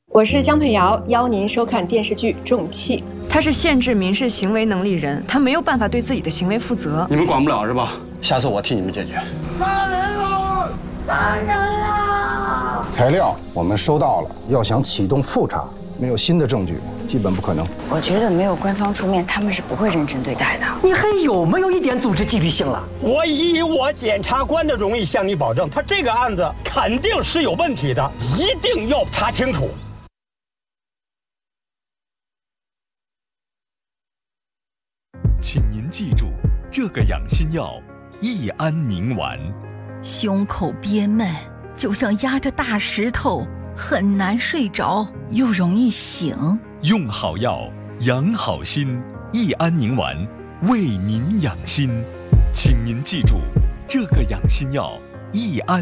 我是江佩瑶，邀您收看电视剧《重器》。 他是限制民事行为能力人，他没有办法对自己的行为负责。 你们管不了是吧？下次我替你们解决。 杀人了！杀人了！ 材料我们收到了，要想启动复查，没有新的证据，基本不可能。 我觉得没有官方出面，他们是不会认真对待的。 你还有没有一点组织纪律性了？ 我以我检察官的荣誉向你保证，他这个案子肯定是有问题的，一定要查清楚。 请您记住，这个养心药益安宁丸。 胸口憋闷，就像压着大石头，很难睡着，又容易醒。 用好药，养好心，益安宁丸为您养心。请您记住，这个养心药益安。